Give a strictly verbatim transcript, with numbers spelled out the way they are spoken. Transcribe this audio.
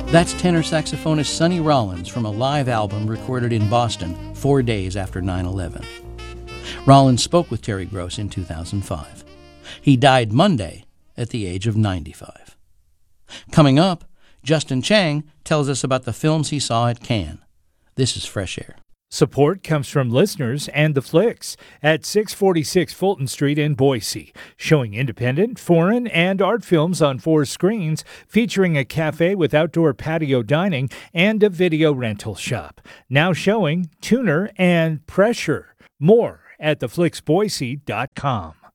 That's tenor saxophonist Sonny Rollins from a live album recorded in Boston four days after nine eleven. Rollins spoke with Terry Gross in two thousand five. He died Monday at the age of ninety-five. Coming up, Justin Chang tells us about the films he saw at Cannes. This is Fresh Air. Support comes from listeners and The Flicks at six forty-six Fulton Street in Boise, showing independent, foreign, and art films on four screens, featuring a cafe with outdoor patio dining and a video rental shop. Now showing Tuner and Pressure. More at the flicks boise dot com.